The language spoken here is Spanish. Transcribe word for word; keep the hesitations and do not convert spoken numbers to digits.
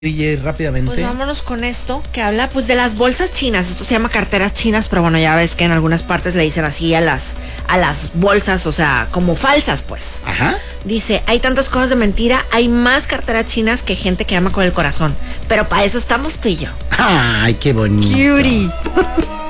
Y rápidamente. Pues vámonos con esto que habla pues de las bolsas chinas. Esto se llama carteras chinas, pero bueno, ya ves que en algunas partes le dicen así a las a las bolsas, o sea, como falsas, pues. Ajá. Dice, hay tantas cosas de mentira, hay más carteras chinas que gente que ama con el corazón. Pero para eso estamos tú y yo. Ay, qué bonito. Cutie.